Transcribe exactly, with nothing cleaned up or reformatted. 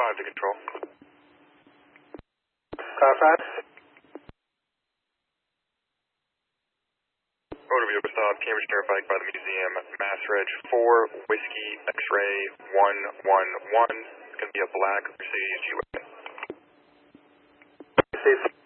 five to control. Car five. Motor vehicle stop, Cambridge Turnpike by the museum, Mass Reg four, Whiskey, X-ray, one one one. It's going to be a black Mercedes G-Wagon. Mercedes.